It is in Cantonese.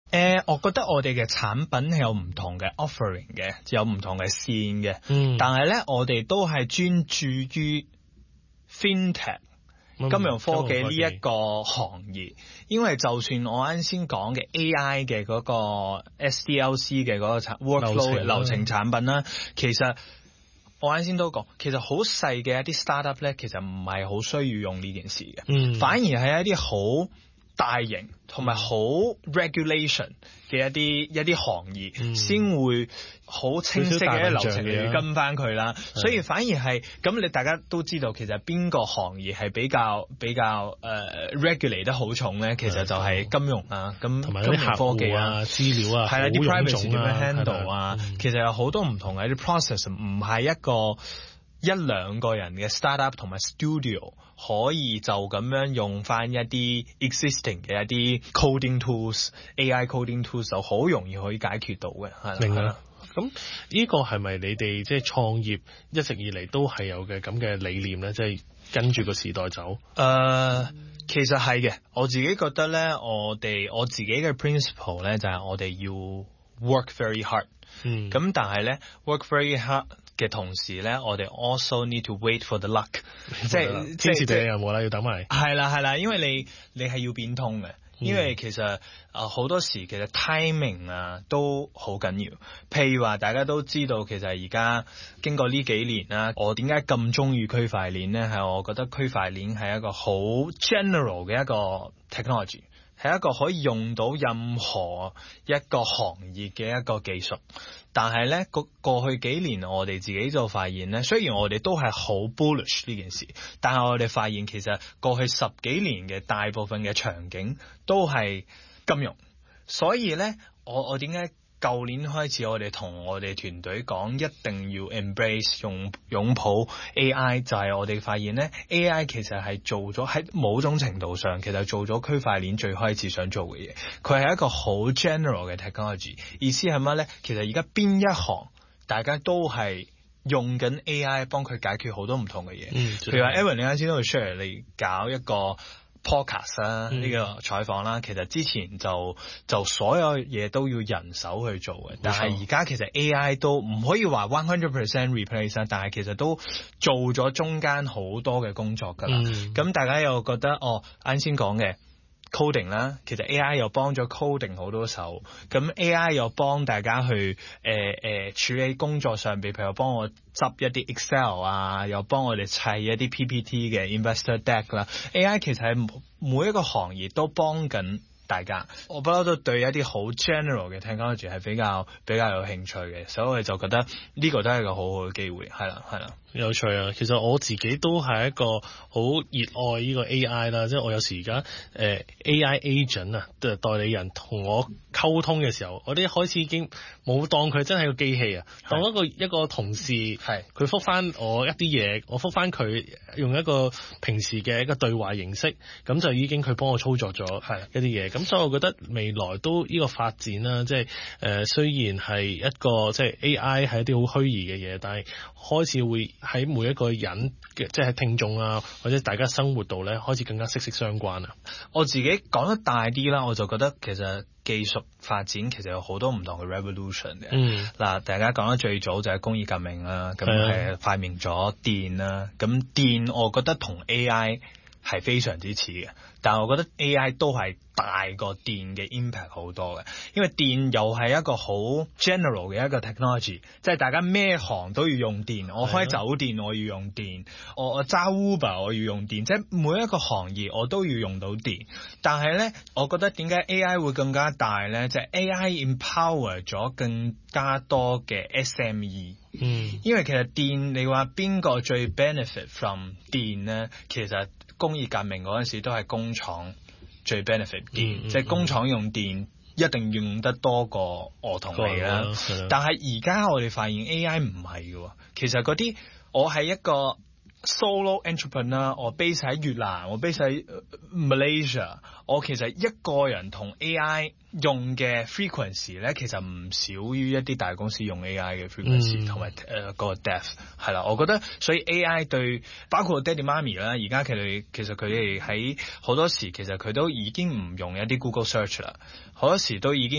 我覺得我哋嘅產品係有唔同嘅 offering 嘅，有唔同嘅線嘅。但係咧，我哋都係專注於 FinTech 金融科技呢一個行業，因為就算我啱先講嘅 AI 嘅嗰個 SDLC 嘅嗰個workflow 流程產品啦，其實我啱先都講，其實好細嘅一啲 startup 咧，其實唔係好需要用呢件事嘅，反而係一啲好大型同埋好 regulation 嘅一啲行業先會好清晰嘅流程嚟跟翻佢啦，所以反而係咁，你大家都知道其實邊個行業係比較regulate 得好重咧，其實就係金融啊，咁同埋金融科技啊、 資料啊， 係啦，啲 privacy 點樣 handle 啊， 其實有好多唔同嘅一啲 process， 唔係一個一兩個人嘅 startup 同埋 studio 可以就咁樣用翻一啲 existing 嘅一啲 coding tools、AI coding tools 就好容易可以解決到嘅，係明啦。 咁呢個係咪你哋即係創業一直以嚟都係有嘅咁嘅理念咧？即係跟住個時代走。 其實係嘅，我自己覺得咧，我自己嘅 principle 咧就係我哋要 work very hard。咁但係咧 work very hard嘅同時咧，我哋 also need to wait for the luck， 即係天時地利人和啦，要等埋。 係啦，因為你係要變通嘅，因為其實好多時其實 timing 啊都好緊要。譬如話大家都知道，其實而家經過呢幾年啦，我點解咁中意區塊鏈咧？係我覺得區塊鏈係一個好 general 嘅一個 technology。係一個可以用到任何一個行業嘅一個技術，但係咧過去幾年我哋自己就發現咧，雖然我哋都係好 bullish 呢件事，但係我哋發現其實過去10幾年嘅大部分嘅場景都係金融，所以咧我點解舊年開始我哋同我哋團隊講一定要 embrace 擁抱 AI， 就係我哋發現咧 AI 其實係做咗喺某種程度上其實做咗區塊鏈最開始想做嘅嘢，佢係一個好 general 嘅 technology， 意思係乜咧？其實而家邊一行大家都係用緊 AI 幫佢解決好多唔同嘅嘢，譬如話 Aaron 你啱先都會 share 你搞一個podcast 啦，呢個採訪啦，其實之前就所有嘢都要人手去做嘅，但係而家其實 AI 都唔可以話 100% replace， 但係其實都做咗中間好多嘅工作㗎啦。咁大家又覺得啱先講嘅 coding 啦，其實 AI 又幫咗 coding 好多手，咁 AI 又幫大家去處理工作上邊，譬如幫我執一啲 Excel 啊，又幫我哋砌一啲 PPT 嘅 investor deck 啦。AI 其實係每一個行業都幫緊大家，我不嬲都對一啲好 general 嘅 technology 係比較有興趣嘅，所以我就覺得呢個都係一個好好嘅機會，係啦。 有趣啊！其實我自己都係一個好熱愛呢個 AI 啦，即係我有時而家AI agent 啊，代理人同我溝通嘅時候，我哋一開始已經冇當佢真係個機器啊，當一個同事，佢覆翻我一啲嘢，我覆翻佢用一個平時嘅一個對話形式，咁就已經佢幫我操作咗一啲嘢。咁所以我覺得未來都呢個發展啦，即係雖然係一個即係 AI 係一啲好虛擬嘅嘢，但係開始會喺每一個人嘅即係聽眾啊，或者大家生活度咧，開始更加息息相關啊。 我自己講得大啲啦，我就覺得其實技術發展其實有好多唔同嘅 revolution 嘅。嗱，大家講得最早就係工業革命啦，咁係發明咗電啦。咁電我覺得同 AI 係非常之似嘅，但係我覺得 AI 都係大過電嘅 impact 好多嘅，因為電又係一個好 general 嘅一個 technology， 即係大家咩行都要用電，我開酒店我要用電，我揸 Uber 我要用電，即係每一個行業我都要用到電。但係咧，我覺得點解 AI 會更加大咧？就係 AI empower 咗更加多嘅 SME。因為其實電你話邊個最 benefit from 電咧？其實工業革命嗰陣時都係工廠最 benefit 電，即係工廠用電一定用得多過我同你啦。但係而家我哋發現 AI 唔係嘅，其實嗰啲我係一個 solo entrepreneur， 我 base 喺越南，我 base 喺 Malaysia， 我其實一個人同 AI 用嘅 frequency 咧，其實唔少於一啲大公司用 AI 嘅 frequency 同埋個 depth 係啦。我覺得所以 AI 對包括爹哋媽咪啦，而家其實佢哋喺好多時其實佢都已經唔用一啲 Google search 啦，好多時都已經